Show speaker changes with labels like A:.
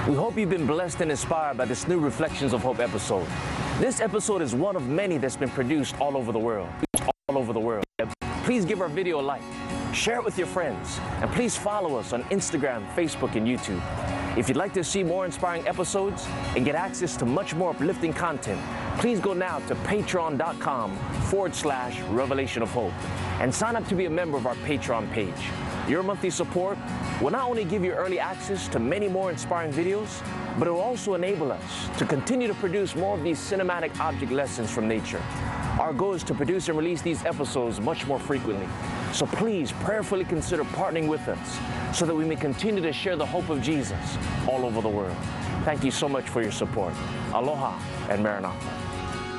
A: We hope you've been blessed and inspired by this new Reflections of Hope episode. This episode is one of many that's been produced all over the world. Please give our video a like, share it with your friends, and please follow us on Instagram, Facebook, and YouTube. If you'd like to see more inspiring episodes and get access to much more uplifting content, please go now to patreon.com/Revelation of Hope and sign up to be a member of our Patreon page. Your monthly support will not only give you early access to many more inspiring videos, but it will also enable us to continue to produce more of these cinematic object lessons from nature. Our goal is to produce and release these episodes much more frequently. So please prayerfully consider partnering with us so that we may continue to share the hope of Jesus all over the world. Thank you so much for your support. Aloha and Maranatha.